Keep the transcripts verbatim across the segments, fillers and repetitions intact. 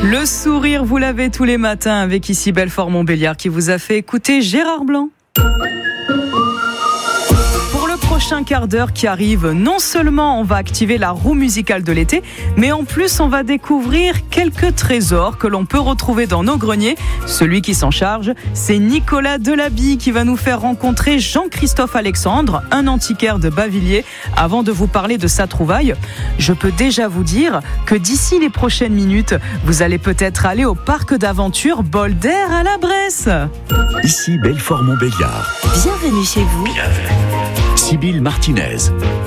Le sourire, vous l'avez tous les matins avec ici Belfort-Montbéliard qui vous a fait écouter Gérard Blanc. Pour le prochain quart d'heure qui arrive, non seulement on va activer la roue musicale de l'été, mais en plus on va découvrir quelques trésors que l'on peut retrouver dans nos greniers. Celui qui s'en charge, c'est Nicolas Delabie qui va nous faire rencontrer Jean-Christophe Alexandre, un antiquaire de Bavilliers. Avant de vous parler de sa trouvaille, je peux déjà vous dire que d'ici les prochaines minutes, vous allez peut-être aller au parc d'aventure Bol d'Air à la Bresse. Ici Belfort-Montbéliard. Bienvenue chez vous. Bienvenue. Sybille Martinez.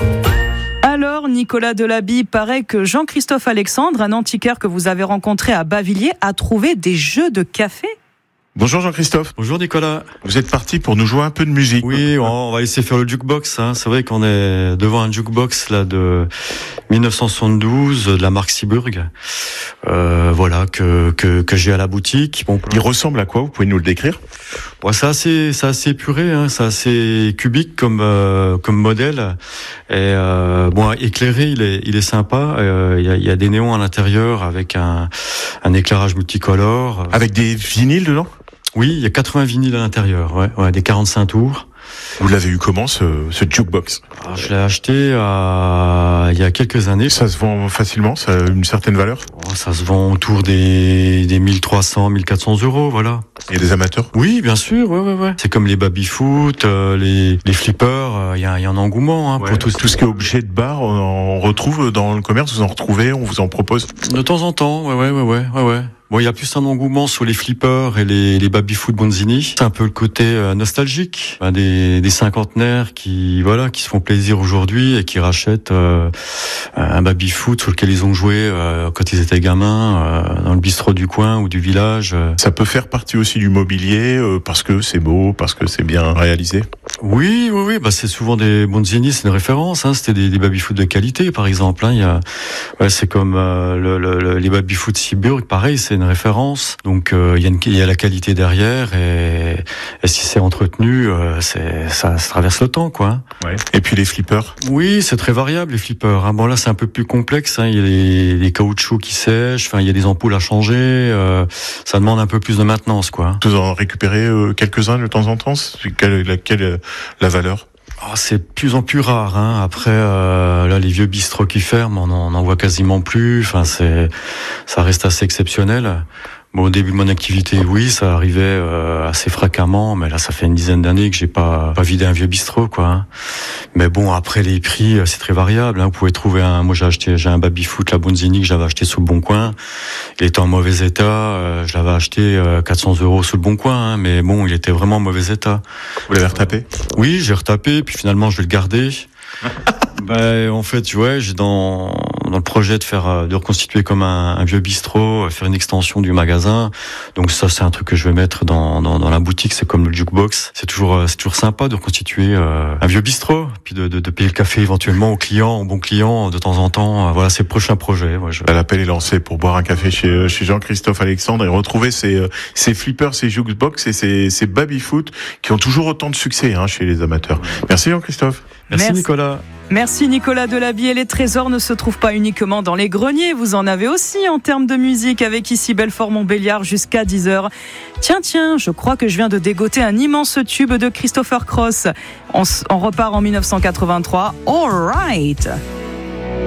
Alors, Nicolas Delabie, paraît que Jean-Christophe Alexandre, un antiquaire que vous avez rencontré à Bavilliers, a trouvé des jeux de café. Bonjour Jean-Christophe. Bonjour Nicolas. Vous êtes parti pour nous jouer un peu de musique. Oui, on va essayer de faire le jukebox. Hein. C'est vrai qu'on est devant un jukebox là de dix-neuf cent soixante-douze de la marque Seeburg. Euh, voilà que que que j'ai à la boutique. Bon, il ressemble à quoi? Vous pouvez nous le décrire? Bon, c'est assez c'est assez épuré, hein. C'est assez cubique comme euh, comme modèle. Et euh, bon, éclairé, il est il est sympa. Euh, il y a il y a des néons à l'intérieur avec un un éclairage multicolore. Avec des vinyles dedans? Oui, il y a quatre-vingts vinyles à l'intérieur, ouais, ouais, des quarante-cinq tours. Vous l'avez eu comment, ce, ce jukebox? Alors, je l'ai acheté à, il y a quelques années. Ça se vend facilement? Ça a une certaine valeur? Oh, ça se vend autour des, des mille trois cents, mille quatre cents euros, voilà. Il y a des amateurs? Oui, bien sûr, ouais, ouais, ouais. C'est comme les baby-foot, euh, les, les flippers, il euh, y, a, y a un engouement, hein, ouais. pour tout, tout ce qui est objet de bar, on retrouve dans le commerce, vous en retrouvez, on vous en propose? De temps en temps, ouais, ouais, ouais, ouais, ouais, ouais. Bon, il y a plus un engouement sur les flippers et les, les baby-foot Bonzini. C'est un peu le côté euh, nostalgique, hein, des, des cinquantenaires qui, voilà, qui se font plaisir aujourd'hui et qui rachètent euh, un baby-foot sur lequel ils ont joué euh, quand ils étaient gamins, euh, dans le bistrot du coin ou du village. Ça peut faire partie aussi du mobilier euh, parce que c'est beau, parce que c'est bien réalisé. Oui, oui, oui. Bah, c'est souvent des Bonzini, c'est une référence. Hein, c'était des, des baby-foot de qualité, par exemple. Hein, il y a, ouais, c'est comme euh, le, le, les baby-foot Seeburg, pareil, c'est une référence, donc euh, il y a une, il y a la qualité derrière et, et si c'est entretenu, euh, c'est ça, ça traverse le temps, quoi. Ouais. Et puis les flippers. Oui, c'est très variable les flippers. Hein. Bon là c'est un peu plus complexe. Hein. Il y a les, les caoutchoucs qui sèchent, enfin il y a des ampoules à changer. Euh, ça demande un peu plus de maintenance, quoi. Vous en récupérez euh, quelques-uns de temps en temps. Quelle, laquelle la valeur? Oh, c'est de plus en plus rare. Hein. Après, euh, là, les vieux bistrots qui ferment, on en, on en voit quasiment plus. Enfin, c'est, ça reste assez exceptionnel. Bon, au début de mon activité, oui, ça arrivait euh, assez fréquemment, mais là, ça fait une dizaine d'années que j'ai pas pas vidé un vieux bistrot, quoi. Hein. Mais bon, après les prix, c'est très variable. Hein. Vous pouvez trouver un. Moi, j'ai acheté, j'ai un baby-foot, la Bonzini que j'avais acheté sous le Bon Coin. Il était en mauvais état. Euh, je l'avais acheté euh, quatre cents euros sous le Bon Coin, hein, mais bon, il était vraiment en mauvais état. Vous l'avez retapé? Oui, j'ai retapé, puis finalement, je vais le garder. Ben, en fait, ouais, j'ai dans dans le projet de faire de reconstituer comme un, un vieux bistrot, faire une extension du magasin. Donc ça, c'est un truc que je vais mettre dans dans, dans la boutique. C'est comme le jukebox. C'est toujours c'est toujours sympa de reconstituer euh, un vieux bistrot, puis de, de de payer le café éventuellement aux clients, aux bons clients de temps en temps. Voilà, c'est le prochain projet. Ouais, je... L'appel est lancé pour boire un café chez chez Jean-Christophe Alexandre et retrouver ces ces flippers, ces jukebox et ces ces baby-foot qui ont toujours autant de succès, hein, chez les amateurs. Merci Jean-Christophe. Merci, Merci Nicolas. Merci Nicolas Delabie. Et les trésors ne se trouvent pas uniquement dans les greniers. Vous en avez aussi en termes de musique avec ici Belfort-Montbéliard jusqu'à dix heures. Tiens, tiens, je crois que je viens de dégoter un immense tube de Christopher Cross. On, on repart en dix-neuf cent quatre-vingt-trois. All right.